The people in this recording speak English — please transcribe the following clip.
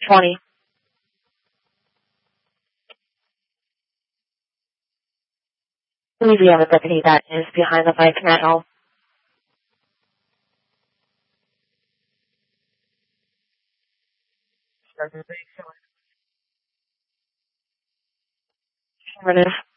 20. We have a deputy that is behind the bike now. Affirmative.